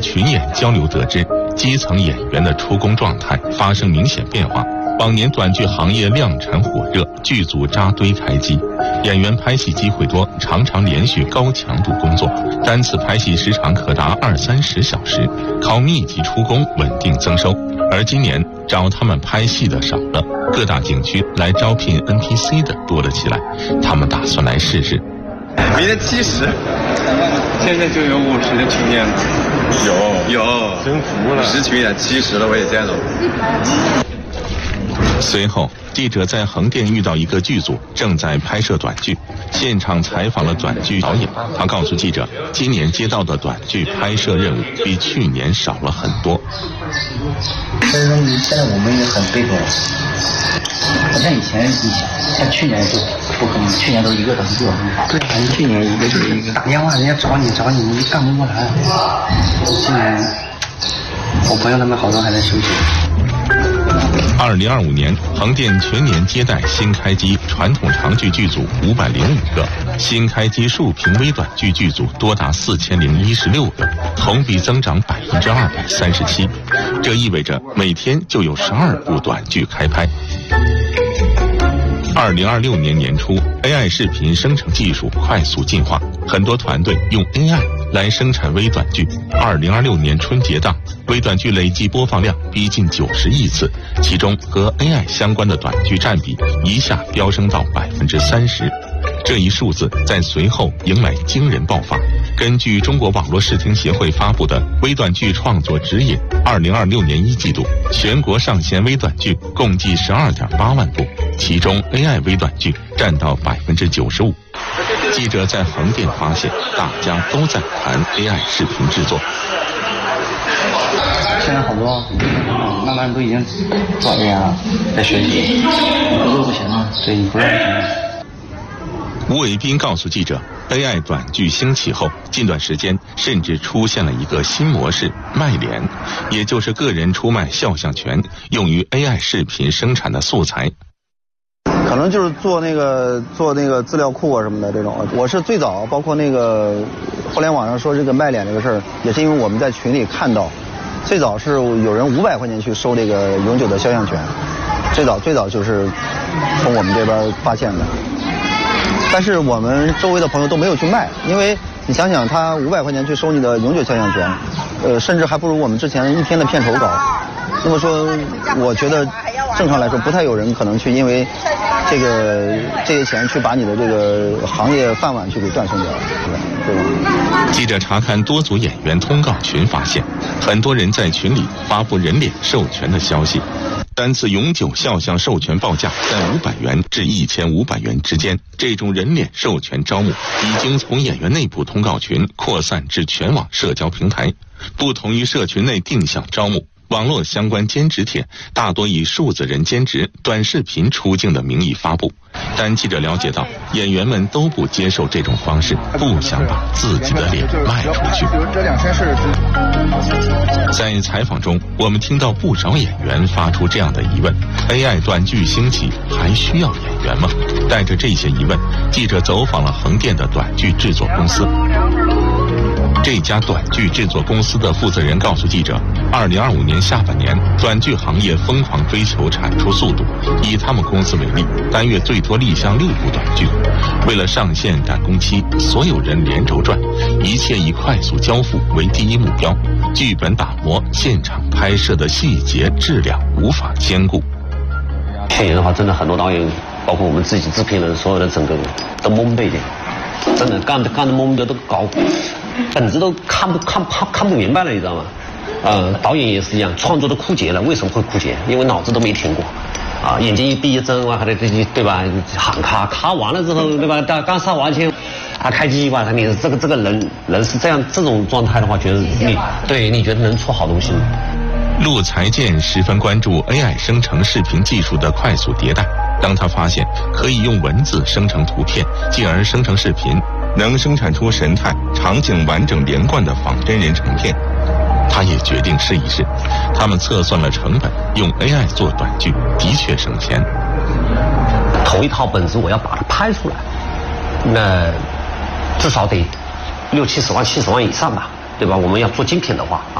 群演交流得知，基层演员的出工状态发生明显变化。往年短剧行业量产火热，剧组扎堆开机，演员拍戏机会多，常常连续高强度工作，单次拍戏时长可达20-30小时，靠密集出工稳定增收。而今年找他们拍戏的少了，各大景区来招聘 NPC 的多了起来，他们打算来试试。 明年70，现在就有50的群演了，有， 真服了 ，10群演70了，我也见到了。 随后，记者在横店遇到一个剧组正在拍摄短剧，现场采访了短剧导演。他告诉记者，今年接到的短剧拍摄任务比去年少了很多。 所以说，现在我们也很被动，不像以前，像去年就不可能，去年都一个都是对，反正去年一个就是一个打电话，人家找你，你干不过来。今年我朋友他们好多还在休息。 2025年，横店全年接待新开机传统长剧剧组505个，新开机竖屏微短剧剧组多达4016个，同比增长237%。这意味着每天就有12部短剧开拍。2026年年初 ，AI 视频生成技术快速进化，很多团队用 AI 来生产微短剧。2026年春节档，微短剧累计播放量逼近90亿次，其中和 AI 相关的短剧占比一下飙升到30%。这一数字在随后迎来惊人爆发。根据中国网络视听协会发布的微短剧创作指引，2026年1季度全国上线微短剧共计12.8万部，其中 AI 微短剧占到95%。记者在横店发现，大家都在谈 AI 视频制作。 现在好多慢慢都已经做 AI 了，在学习，不行了，所以不让行。 吴伟斌告诉记者 ，AI 短剧兴起后，近段时间甚至出现了一个新模式——卖脸，也就是个人出卖肖像权，用于 AI 视频生产的素材。 可能就是做那个资料库啊什么的这种。我是最早，包括那个互联网上说这个卖脸这个事儿，也是因为我们在群里看到，最早是有人500块钱去收这个永久的肖像权，最早就是从我们这边发现的。但是我们周围的朋友都没有去卖，因为你想想，他500块钱去收你的永久肖像权，甚至还不如我们之前一天的片酬高。那么说，我觉得正常来说，不太有人可能去因为这些钱去把你的这个行业饭碗去给断送掉，对吧？ 记者查看多组演员通告群，发现很多人在群里发布人脸授权的消息。单次永久肖像授权报价在500元至1500元之间。这种人脸授权招募已经从演员内部通告群扩散至全网社交平台。不同于社群内定向招募，网络相关兼职帖大多以数字人兼职、短视频出镜的名义发布。但记者了解到，演员们都不接受这种方式，不想把自己的脸卖出去。在采访中，我们听到不少演员发出这样的疑问：AI 短剧兴起，还需要演员吗？带着这些疑问，记者走访了横店的短剧制作公司。这家短剧制作公司的负责人告诉记者，2025年下半年，短剧行业疯狂追求产出速度。以他们公司为例，单月最多立项6部短剧。为了上线赶工期，所有人连轴转，一切以快速交付为第一目标。剧本打磨，现场拍摄的细节质量无法兼顾。 去年的话，真的很多导演，包括我们自己制片人，所有的整个都懵背的，真的干的懵的都搞。本子都看不明白了，你知道吗？导演也是一样，创作都枯竭了。为什么会枯竭？因为脑子都没停过，眼睛一闭一睁，还得对吧？喊咔完了之后，对吧？刚杀完前，开机吧，你这个人是这种状态的话，觉得你觉得能出好东西吗？ 陆才健十分关注 AI 生成视频技术的快速迭代。当他发现可以用文字生成图片，进而生成视频，能生产出神态、场景完整连贯的仿真人成片，他也决定试一试。他们测算了成本，用 AI 做短剧的确省钱。 头一套本子我要把它拍出来，那至少得60-70万以上吧，对吧？我们要做精品的话